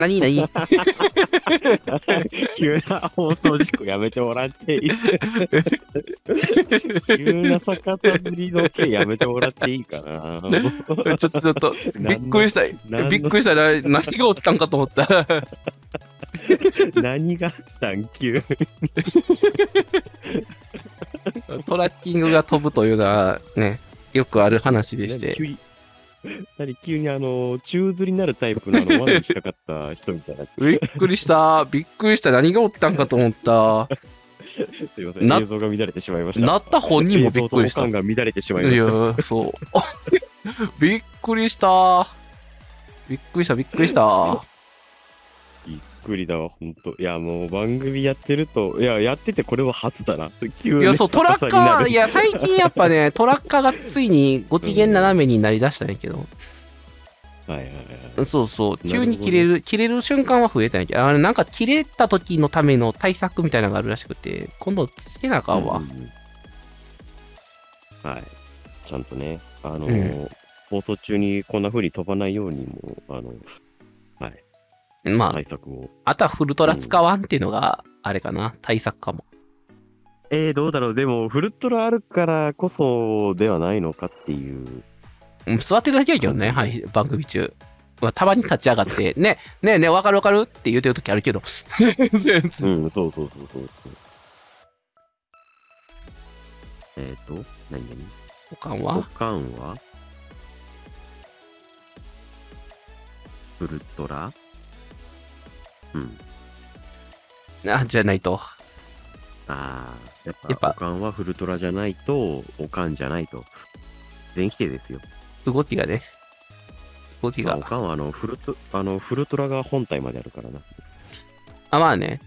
何急な放送事故やめてもらっていい？急な逆さずりの件やめてもらっていいかな。 ちょっと、びっくりした。びっくりした。何が起きたんかと思った。 何があったん急に。 トラッキングが飛ぶというのはね、よくある話でして。 急に宙吊りになるタイプの罠に引っかかった人みたいな。 びっくりした。びっくりした。何が起きたんかと思った。 すいません。映像が乱れてしまいました。 なった本人もびっくりした。 映像と感が乱れてしまいました。 いや、そう。びっくりした。びっくりした。びっくりした。 びっくりだわ、ほんと。いや、もう番組やってると、いや、やっててこれは初だな。急にいや、そう、トラッカー、いや、最近やっぱね、トラッカーがついにご機嫌斜めになりだしたんやけど。 はいはいはい。 そうそう、急に切れる瞬間は増えたんやけど、なんか切れた時のための対策みたいなのがあるらしくて、今度つけなあかんわ。 はい。ちゃんとね、放送中にこんな風に飛ばないようにも、はい。 まあ、 対策を。 あとはフルトラ使わんっていうのが、あれかな、対策かも。 どうだろう。でも、フルトラあるからこそではないのかっていう。 座ってるだけやけどね、はい、番組中。まあ、たまに立ち上がって、ねわかるって言うてる時あるけど。 うん、そう。何おかんはフルトラじゃないと。 やっぱ、おかんはフルトラじゃないと、おかんじゃないと。全否定ですよ。 動きがね。 おかんはフルトラが本体まであるからな。 まあね。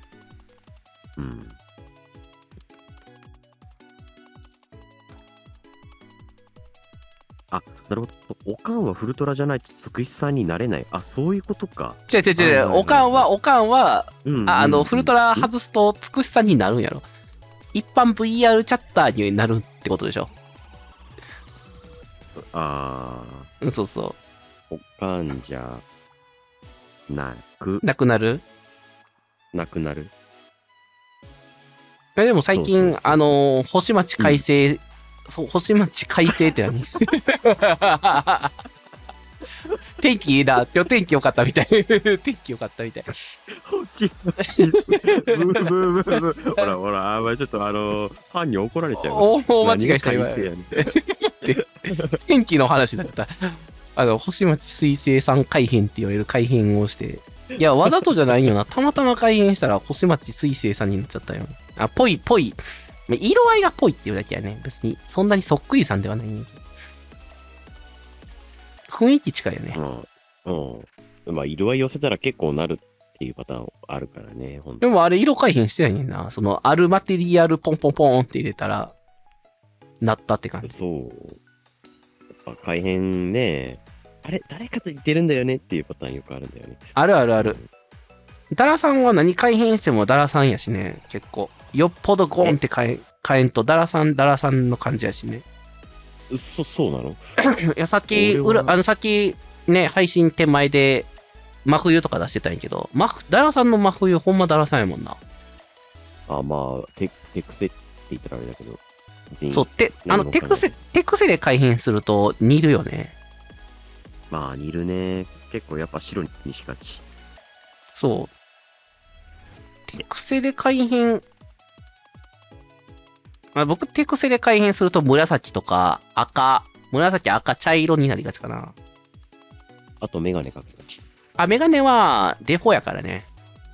なるほど。おかんはフルトラじゃないとつくしさんになれない。そういうことか。 違う。おかんは、フルトラ外すとつくしさんになるんやろ。一般 VR チャッターになるってことでしょ。そうそう。 おかんじゃなくなるでも最近、星町改正、星町改正って何天気いいな。今日天気良かったみたい。天気良かったみたい。 星町ブー。ほら、ちょっとファンに怒られちゃいます。 大間違いした今。天気の話になってた。星町水星さん改変って言われる改変をして。いや、わざとじゃないよな。たまたま改変したら星町水星さんになっちゃったよ。ぽい。色合いがぽいっていうだけやね。別に、そんなにそっくりさんではないね。雰囲気近いよね。 まあ、色合い寄せたら結構なるっていうパターンあるからね。 でもあれ色改変してないねんな。あるマテリアルポンポンポンって入れたら、なったって感じ。 そう。やっぱ改変ね、誰かと言ってるんだよねっていうパターンよくあるんだよね。 ある。ダラさんは何改変してもダラさんやしね、結構。よっぽどゴンって変えんとダラさんの感じやしね。 そうなの？ いや、さっきね、配信手前で真冬とか出してたんやけど、ダラさんの真冬ほんまダラさんやもんな。 まあ、手癖って言ったらあれだけど。 そう、手癖で改変すると似るよね。 まあ、似るね。結構やっぱ白にしがち。 そう。手癖で改変、僕手癖で改変すると紫とか紫赤茶色になりがちかな。 あとメガネかけがち。 メガネはデフォやからね。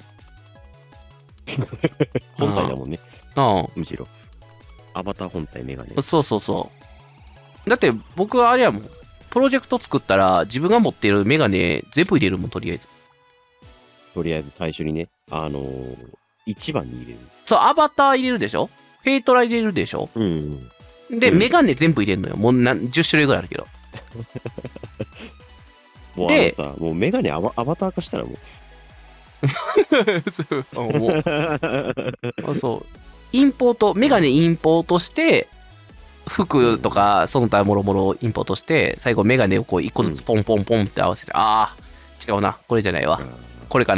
本体だもんね。むしろ。アバター本体メガネ。 そう。だって僕はあれやもん。プロジェクト作ったら自分が持っているメガネ全部入れるもん、とりあえず。 とりあえず最初にね、1番に入れる。 そう、アバター入れるでしょ？フェイトラ入れるでしょ？で、メガネ全部入れるのよ。もう10種類ぐらいあるけど。 もうもうメガネアバター化したらもう。そう。メガネインポートして、服とか、その他もろもろインポートして、最後メガネをこう1個ずつポンポンポンって合わせて、違うな。これじゃないわ。 これかな。